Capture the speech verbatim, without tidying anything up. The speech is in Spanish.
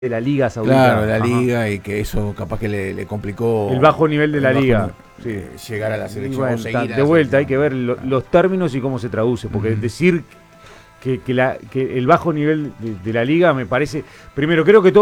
de la Liga Saudita. Claro, la Ajá. Liga, y que eso capaz que le, le complicó. El bajo nivel de la Liga. Sí. Llegar a la Y selección. bueno, o seguir ta- a de la vuelta hay que selección. ver lo- los términos y cómo se traduce, porque Ujú. decir que, que, la, que el bajo nivel de, de la Liga me parece, primero creo que todo